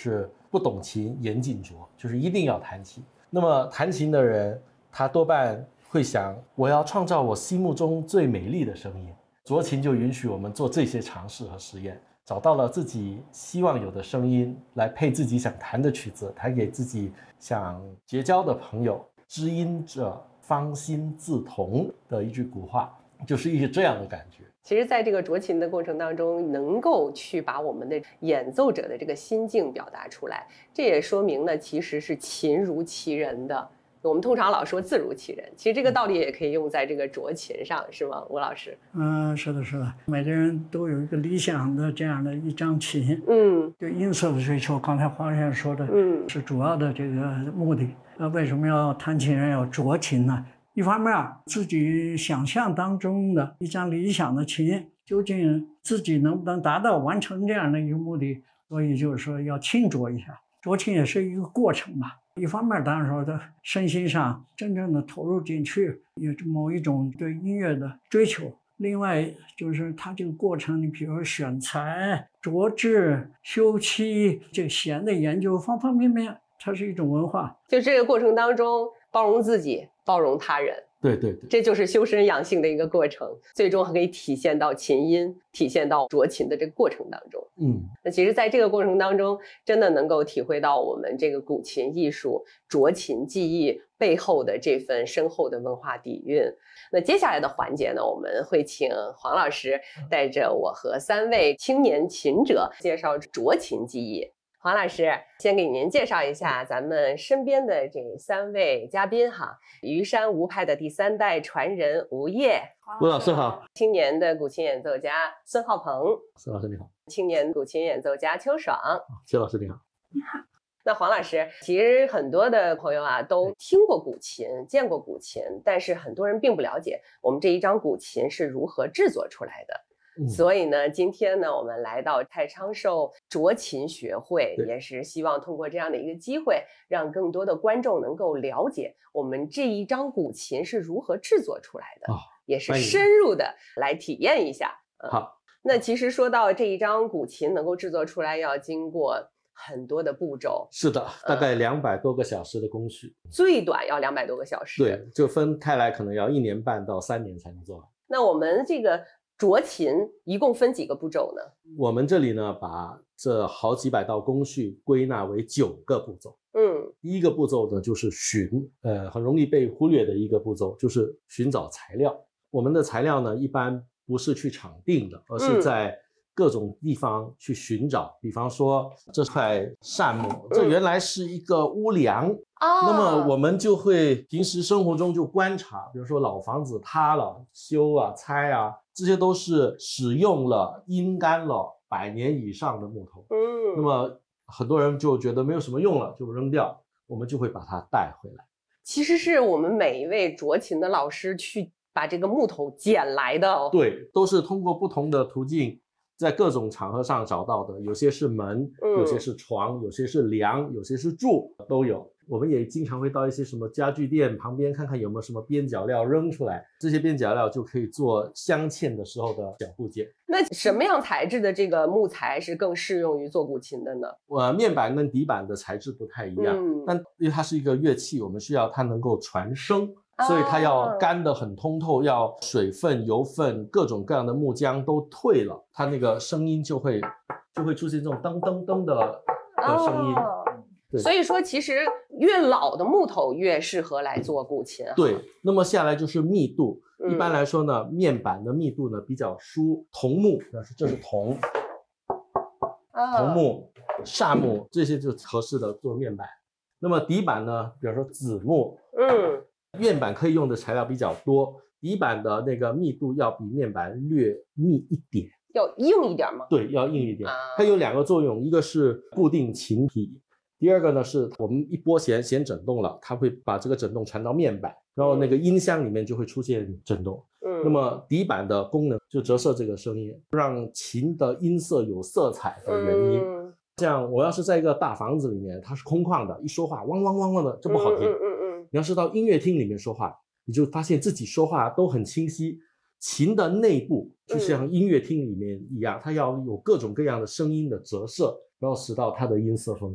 是不懂琴严谨拙，就是一定要弹琴。那么弹琴的人，他多半会想，我要创造我心目中最美丽的声音。酌情就允许我们做这些尝试和实验，找到了自己希望有的声音，来配自己想弹的曲子，弹给自己想结交的朋友。知音者方心自同的一句古话，就是一个这样的感觉。 其实在这个酌琴的过程当中，能够去把我们的演奏者的这个心境表达出来，这也说明呢，其实是琴如其人的。我们通常老说字如其人，其实这个道理也可以用在这个酌琴上，是吗，吴老师？ 是的，是的，每个人都有一个理想的这样的一张琴，对音色的追求，刚才黄先生说的，是主要的这个目的。那为什么要弹琴人要酌琴呢？一方面自己想象当中的一张理想的琴，究竟自己能不能达到完成这样的一个目的，所以就是说要轻酌一下。酌琴也是一个过程吧，一方面当然说的身心上真正的投入进去，有某一种对音乐的追求，另外就是它这个过程，你比如说选材、琢制、修漆，这弦的研究，方方面面，它是一种文化。 就这个过程当中，包容自己，包容他人。 对对对， 这就是修身养性的一个过程，最终还可以体现到琴音，体现到酌琴的这个过程当中。那其实在这个过程当中，真的能够体会到我们这个古琴艺术、酌琴技艺背后的这份深厚的文化底蕴。那接下来的环节呢，我们会请黄老师带着我和3位青年琴者介绍酌琴技艺。黄老师先给您介绍一下咱们身边的这3位嘉宾哈，虞山吴派的第3代传人吴烨， 吴老师好。 青年的古琴演奏家孙浩鹏， 孙老师你好。 青年古琴演奏家邱爽， 邱老师你好。 你好。 那黄老师，其实很多的朋友啊都听过古琴，见过古琴，但是很多人并不了解我们这一张古琴是如何制作出来的。所以呢，今天呢，我们来到太昌寿酌琴学会，也是希望通过这样的一个机会，让更多的观众能够了解我们这一张古琴是如何制作出来的，也是深入的来体验一下。 好， 那其实说到这一张古琴能够制作出来，要经过很多的步骤。 是的，大概200多个小时的工序， 最短要200多个小时。 对，就分开来，可能要1年半到3年才能做完。 那我们这个酌琴一共分几个步骤呢？ 我们这里呢，把这好几百道工序归纳为9个步骤。第一个步骤呢，就是寻，很容易被忽略的一个步骤，就是寻找材料。我们的材料呢，一般不是去场定的，而是在各种地方去寻找。比方说这块扇木，这原来是一个屋梁。那么我们就会平时生活中就观察，比如说老房子塌了，修啊、拆啊，这些都是使用了、阴干了100年以上的木头。那么很多人就觉得没有什么用了，就扔掉，我们就会把它带回来。 其实是我们每一位酌琴的老师去把这个木头捡来的。对， 都是通过不同的途径，在各种场合上找到的，有些是门，有些是床，有些是梁，有些是柱，都有。我们也经常会到一些什么家具店旁边看看有没有什么边角料扔出来，这些边角料就可以做镶嵌的时候的小部件。 那什么样材质的这个木材是更适用于做古琴的呢？ 面板跟底板的材质不太一样，但因为它是一个乐器，我们需要它能够传声，所以它要干得很通透，要水分、油分、各种各样的木浆都退了，它那个声音就会出现这种噔噔噔的声音。 所以说其实越老的木头越适合来做古琴。 对，那么下来就是密度。一般来说呢，面板的密度呢比较疏，桐木，这是桐木、柃木，这些就合适的做面板。那么底板呢，比如说紫木，面板可以用的材料比较多，底板的那个密度要比面板略密一点。 要硬一点吗？ 对，要硬一点。它有2个作用，一个是固定琴体，第2个呢是我们一拨弦整动了，它会把这个振动传到面板，然后那个音箱里面就会出现振动。那么底板的功能就折射这个声音，让琴的音色有色彩的原因。像我要是在一个大房子里面，它是空旷的，一说话汪汪汪汪的，这不好听。你要是到音乐厅里面说话，你就发现自己说话都很清晰。琴的内部就像音乐厅里面一样，它要有各种各样的声音的折射，然后使到它的音色丰富。